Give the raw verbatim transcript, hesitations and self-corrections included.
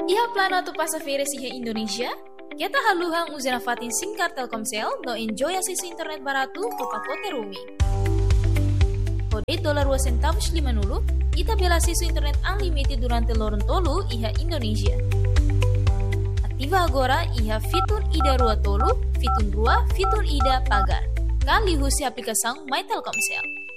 Iha plana tu passageira iha Indonesia? Kita haluhang uzena fatin singkar Telkomsel no enjoy akses internet barato ke pakote roaming. Kode dolar dua centavos lima nulu, ita bela akses internet unlimited durante lorong tolu iha Indonesia. Aktiva agora iha fitur ida rua tolu, fitur rua, fitur ida pagar. Kali husi aplikação My Telkomsel.